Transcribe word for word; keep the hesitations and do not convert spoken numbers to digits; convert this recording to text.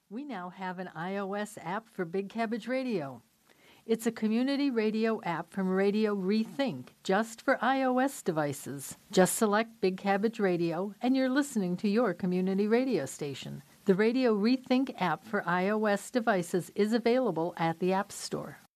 We now have an iOS app for Big Cabbage Radio. It's a community radio app from Radio Rethink, just for iOS devices. Just select Big Cabbage Radio, and you're listening to your community radio station. The Radio Rethink app for iOS devices is available at the App Store.